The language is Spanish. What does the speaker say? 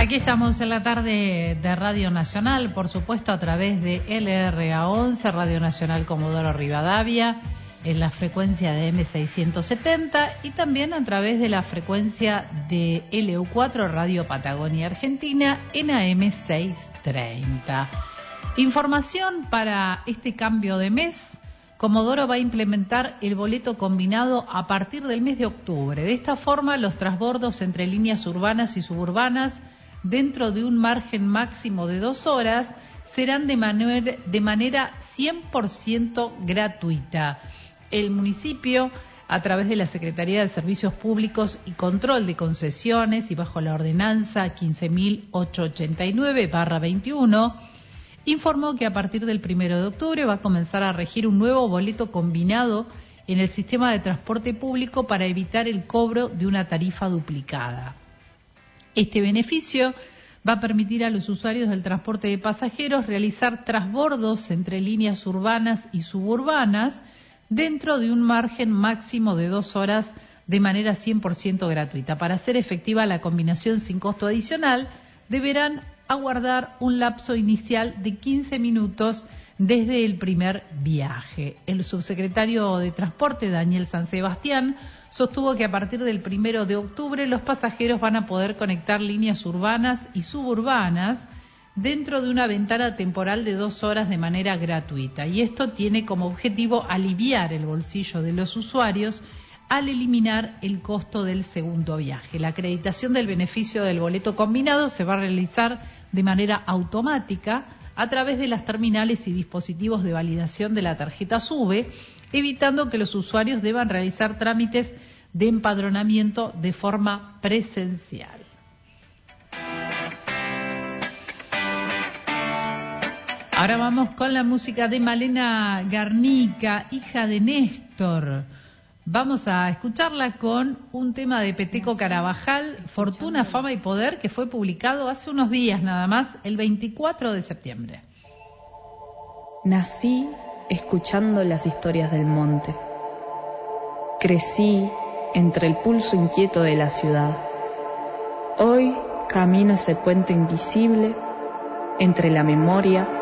Aquí estamos en la tarde de Radio Nacional, por supuesto a través de LRA11, Radio Nacional Comodoro Rivadavia, en la frecuencia de M670 y también a través de la frecuencia de LU4 Radio Patagonia Argentina en AM630. Información para este cambio de mes. Comodoro va a implementar el boleto combinado a partir del mes de octubre. De esta forma, los transbordos entre líneas urbanas y suburbanas dentro de un margen máximo de 2 horas serán de manera 100% gratuita. El municipio, a través de la Secretaría de Servicios Públicos y Control de Concesiones y bajo la ordenanza 15.889/21, informó que a partir del 1 de octubre va a comenzar a regir un nuevo boleto combinado en el sistema de transporte público para evitar el cobro de una tarifa duplicada. Este beneficio va a permitir a los usuarios del transporte de pasajeros realizar transbordos entre líneas urbanas y suburbanas dentro de un margen máximo de 2 horas de manera 100% gratuita. Para hacer efectiva la combinación sin costo adicional, deberán aguardar un lapso inicial de 15 minutos desde el primer viaje. El subsecretario de Transporte, Daniel San Sebastián, sostuvo que a partir del 1 de octubre los pasajeros van a poder conectar líneas urbanas y suburbanas dentro de una ventana temporal de 2 horas de manera gratuita. Y esto tiene como objetivo aliviar el bolsillo de los usuarios al eliminar el costo del segundo viaje. La acreditación del beneficio del boleto combinado se va a realizar de manera automática a través de las terminales y dispositivos de validación de la tarjeta SUBE, evitando que los usuarios deban realizar trámites de empadronamiento de forma presencial. Ahora vamos con la música de Malena Garnica, hija de Néstor. Vamos a escucharla con un tema de Peteco Carabajal, Fortuna, Fama y Poder, que fue publicado hace unos días nada más, el 24 de septiembre. Nací escuchando las historias del monte. Crecí entre el pulso inquieto de la ciudad. Hoy camino ese puente invisible entre la memoria